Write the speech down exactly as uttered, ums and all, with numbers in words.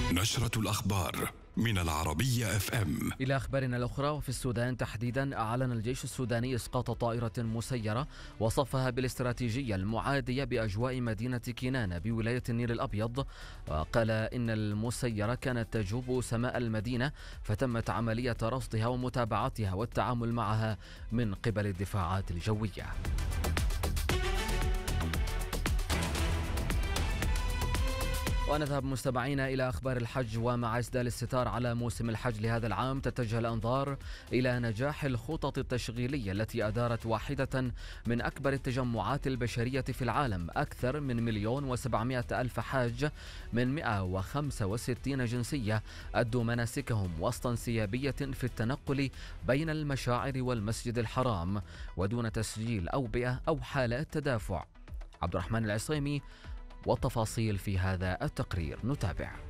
نشرة الأخبار من العربية اف ام. إلى أخبارنا الأخرى. وفي السودان تحديدا أعلن الجيش السوداني إسقاط طائرة مسيرة وصفها بالاستراتيجية المعادية بأجواء مدينة كينانة بولاية النيل الأبيض، وقال إن المسيرة كانت تجوب سماء المدينة فتمت عملية رصدها ومتابعتها والتعامل معها من قبل الدفاعات الجوية. ونذهب مستمعينا إلى أخبار الحج. ومع إسدال الستار على موسم الحج لهذا العام، تتجه الأنظار إلى نجاح الخطط التشغيلية التي أدارت واحدة من أكبر التجمعات البشرية في العالم. أكثر من مليون وسبعمائة ألف حاج من مئة وخمسة وستين جنسية أدوا مناسكهم وسط انسيابية في التنقل بين المشاعر والمسجد الحرام ودون تسجيل أوبئة أو حالات تدافع. عبد الرحمن العصيمي والتفاصيل في هذا التقرير، نتابع.